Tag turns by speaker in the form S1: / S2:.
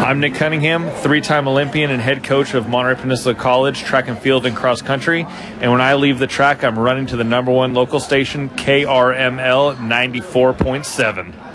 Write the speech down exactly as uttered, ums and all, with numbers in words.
S1: I'm Nick Cunningham, three-time Olympian and head coach of Monterey Peninsula College track and field and cross country. And when I leave the track, I'm running to the number one local station, K R M L ninety-four point seven.